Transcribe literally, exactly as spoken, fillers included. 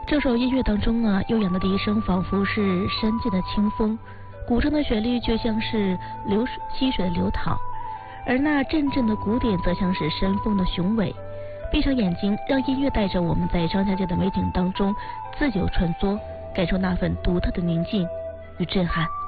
这首音乐当中啊，悠扬的笛声仿佛是山涧的清风，古筝的旋律就像是流水溪水的流淌，而那阵阵的鼓点则像是山峰的雄伟。闭上眼睛，让音乐带着我们在张家界的美景当中自由穿梭，感受那份独特的宁静与震撼。